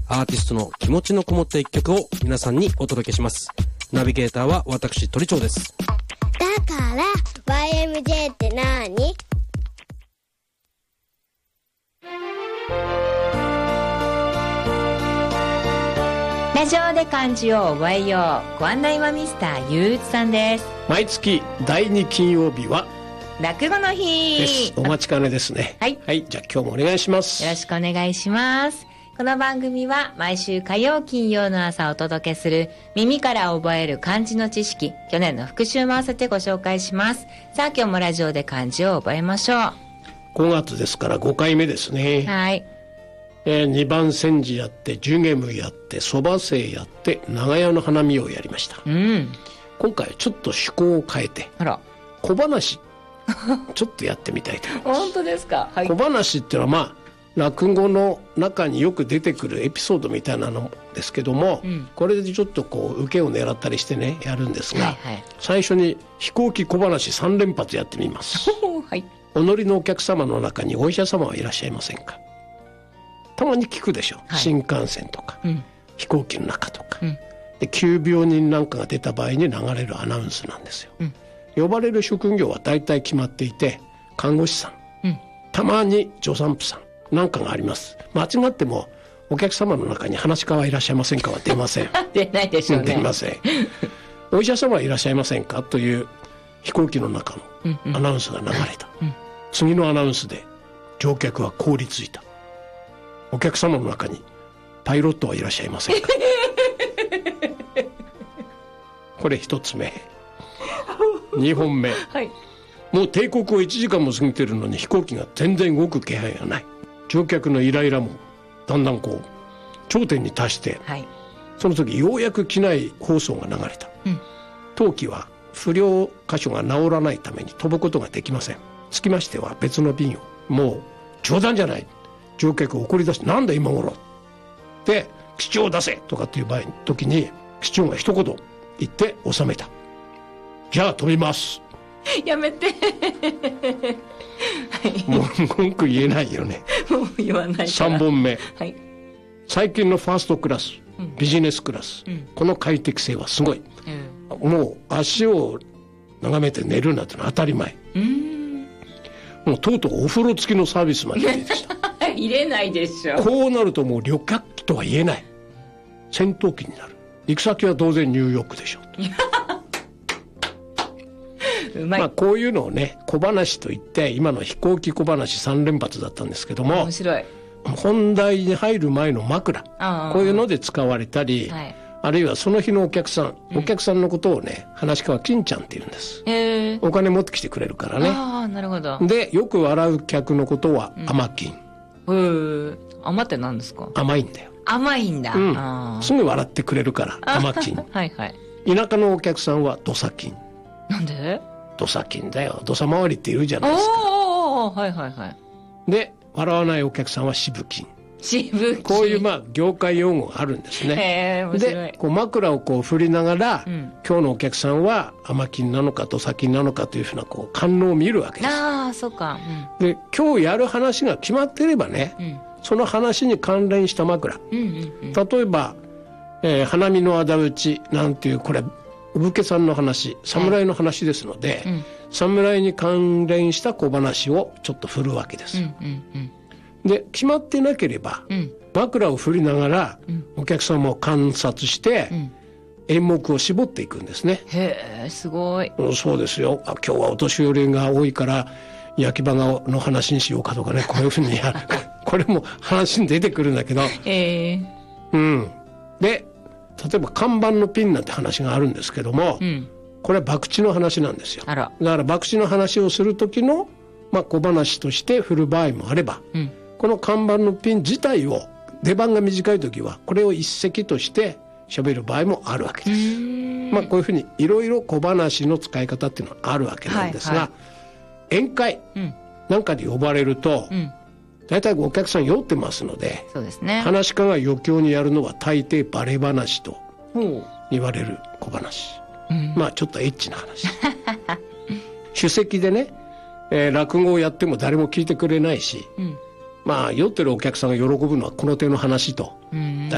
アーティストの気持ちのこもった一曲を皆さんにお届けします。ナビゲーターは私鳥長です。 だから YMJ ってなーに？ ラジオで漢字を覚えよう。ご案内はミスターゆううつさんです。 毎月第2金曜日は落語の日です。お待ちかねですね。 はい、 はい、じゃあ今日もお願いします。 よろしくお願いします。この番組は毎週火曜金曜の朝お届けする耳から覚える漢字の知識、去年の復習も合わせてご紹介します。さあ今日もラジオで漢字を覚えましょう。 5月ですから5回目ですね。 はい。 2番煎じやってジュゲムやってそば生やって長屋の花見をやりました。今回はちょっと趣向を変えて小話ちょっとやってみたいと思います。 本当ですか？はい、 小話っていうのは落語の中によく出てくるエピソードみたいなのですけども、これでちょっとこう受けを狙ったりしてねやるんですが、最初に飛行機小話3連発やってみます。はい、お乗りのお客様の中にお医者様はいらっしゃいませんか？たまに聞くでしょ、新幹線とか、飛行機の中とか、で急病人なんかが出た場合に流れるアナウンスなんですよ。呼ばれる職業は大体決まっていて、看護師さん、たまに助産婦さんなんかがあります。間違ってもお客様の中に話し家はいらっしゃいませんかは出ません。 出ないでしょうね。 出ません。お医者様はいらっしゃいませんかという飛行機の中のアナウンスが流れた、次のアナウンスで乗客は凍りついた。お客様の中にパイロットはいらっしゃいませんか？これ一つ目。2本目、もう定刻を1時間も過ぎてるのに飛行機が全然動く気配がない。乗客のイライラもだんだんこう頂点に達して、その時ようやく機内放送が流れた。当機は不良箇所が治らないために飛ぶことができません。つきましては別の便を。もう冗談じゃない。乗客を怒り出して、なんだ今頃で機長出せとかっていう時に機長が一言言って収めた。じゃあ飛びますやめてもう文句言えないよね。 もう言わないから。 3本目、最近のファーストクラス、ビジネスクラス、この快適性はすごい、もう足を眺めて寝るなんてのは当たり前。もうとうとうお風呂付きのサービスまで出てきた入れないでしょ。 こうなるともう旅客機とは言えない、戦闘機になる。行く先は当然ニューヨークでしょうまい。こういうのをね小話といって、今の飛行機小話3連発だったんですけども、 面白い。 本題に入る前の枕、こういうので使われたり、あるいはその日のお客さんのことをね、話し家は金ちゃんって言うんです。お金持ってきてくれるからね。 なるほど。 でよく笑う客のことは甘金。 甘って何ですか？ 甘いんだよ。 甘いんだ、 すぐ笑ってくれるから甘金。田舎のお客さんは土佐金。 なんで？ 土佐金だよ。土佐回りっているじゃないですか。で笑わないお客さんは渋金。こういう業界用語があるんですね。でこう枕をこう振りながら、今日のお客さんは甘金なのか土佐金なのかというふうなこう反応を見るわけです。 そうか。 で今日やる話が決まっていればね、その話に関連した枕、例えば、花見の仇討ちなんていう、これお武家さんの話、侍の話ですので、侍に関連した小話をちょっと振るわけです。で決まってなければ、枕を振りながら、お客様を観察して、演目を絞っていくんですね。 へえ、すごい。 そうですよ。今日はお年寄りが多いから焼き場の話にしようかとかね、こういうふうにやるこれも話に出てくるんだけど、で例えば看板のピンなんて話があるんですけども、これは博打の話なんですよ。だから博打の話をする時の、小話として振る場合もあれば、この看板のピン自体を出番が短い時はこれを一席として喋る場合もあるわけです。こういうふうにいろいろ小話の使い方っていうのはあるわけなんですが、宴会なんかで呼ばれると、大体お客さん酔ってますので、話し家が余興にやるのは大抵バレ話と言われる小話、ちょっとエッチな話首席でね、落語をやっても誰も聞いてくれないし、酔ってるお客さんが喜ぶのはこの手の話と、